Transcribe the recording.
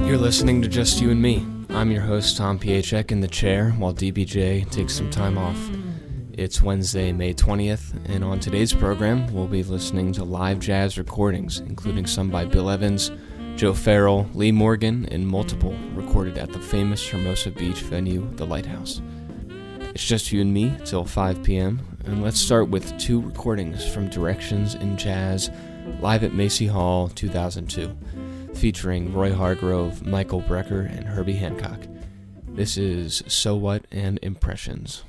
You're listening to Just You and Me. I'm your host, Tom Piechek, in the chair while DBJ takes some time off. It's Wednesday, May 20th, and on today's program, we'll be listening to live jazz recordings, including some by Bill Evans, Joe Farrell, Lee Morgan, and multiple recorded at the famous Hermosa Beach venue, The Lighthouse. It's Just You and Me till 5 p.m., and let's start with two recordings from Directions in Jazz, live at Macy Hall 2002, featuring Roy Hargrove, Michael Brecker, and Herbie Hancock. This is So What and Impressions.